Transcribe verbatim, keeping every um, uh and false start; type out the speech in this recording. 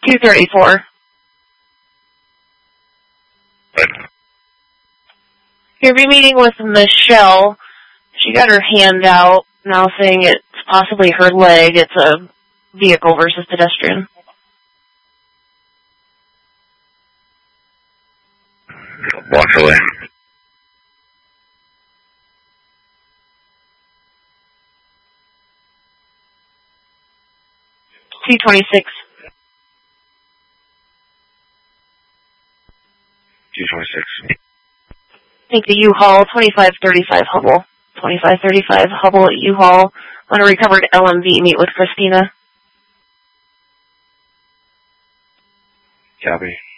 two thirty-four. Right. You'll be meeting with Michelle. She got her hand out, now saying it's possibly her leg. It's a vehicle versus pedestrian. Walk away. two twenty-six. two twenty-six. Take the U-Haul, twenty-five thirty-five Hubble. twenty-five thirty-five Hubble at U-Haul. On a recovered L M V, meet with Christina. Copy.